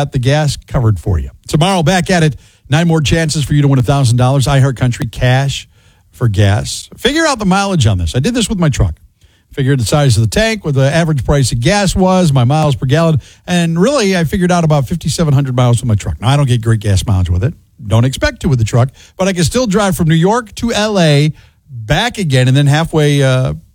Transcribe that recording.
got the gas covered for you. Tomorrow, back at it. 9 more chances for you to win $1,000. iHeartCountry cash for gas. Figure out the mileage on this. I did this with my truck. Figured the size of the tank, what the average price of gas was, my miles per gallon, and really I figured out about 5,700 miles with my truck. Now, I don't get great gas mileage with it. Don't expect to with the truck, but I can still drive from New York to L.A., back again, and then halfway